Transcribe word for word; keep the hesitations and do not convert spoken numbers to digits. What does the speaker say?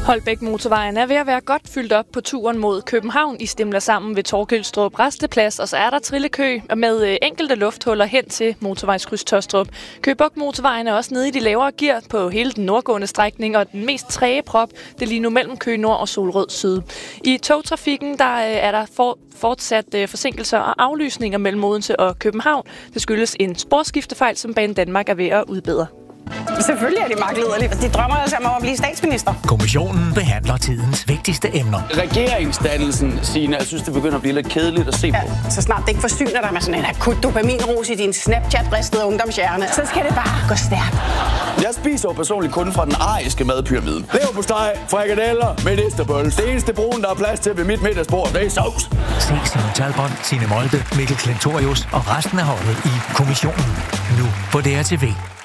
Holbæk Motorvejen er ved at være godt fyldt op på turen mod København. I stimler sammen ved Torkildstrup Resteplads, og så er der trillekø med enkelte lufthuller hen til motorvejskryds Tåstrup. Køge Bugt Motorvejen er også nede i de lavere gear på hele den nordgående strækning, og den mest træge prop, det er lige nu mellem Køge Nord og Solrød Syd. I togtrafikken der er der for, fortsat forsinkelser og aflysninger mellem Odense og København. Det skyldes en sporskiftefejl, som Banedanmark er ved at udbedre. Selvfølgelig er de magtliderlige. De drømmer altså om at blive statsminister. Kommissionen behandler tidens vigtigste emner. Regeringsdannelsen, Signe, jeg synes, det begynder at blive lidt kedeligt at se på. Ja, så snart det ikke forsyner dig med sådan en akut dopaminrus i din Snapchat-bristede ungdomshjerne, så skal det bare gå stærkt. Jeg spiser jo personligt kun fra den ariske madpyramide. Leverpostej, frikadeller, medisterbøls. Det eneste brun, der er plads til ved mit middagsbord, det er sovs. Se Signe Talbot, Signe Molde, Mikkel Klentorius og resten af holdet i Kommissionen. Nu på D R T V.